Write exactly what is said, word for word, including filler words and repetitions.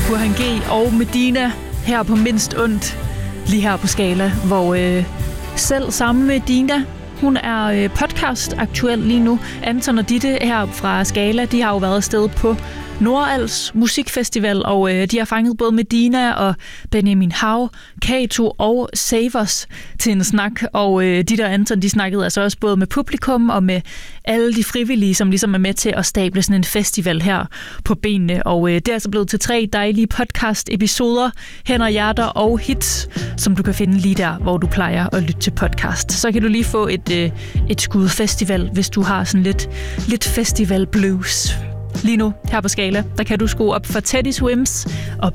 Burhan G og Medina her på Mindst Ondt, lige her på Skala, hvor øh, selv sammen med Dina, hun er øh, podcast-aktuel lige nu. Anton og Ditte her fra Skala, de har jo været afsted på Nordals Musikfestival, og øh, de har fanget både Medina og Benjamin Hav, Kato og Savers til en snak. Og øh, Ditte og Anton, de snakkede altså også både med publikum og med alle de frivillige, som ligesom er med til at stable sådan en festival her på benene. Og øh, det er altså blevet til tre dejlige podcast-episoder, Hænder, Hjerter og Hits, som du kan finde lige der, hvor du plejer at lytte til podcast. Så kan du lige få et, øh, et skud festival, hvis du har sådan lidt, lidt festival blues. Lige nu, her på Skala, der kan du skrue op for Teddy Swims og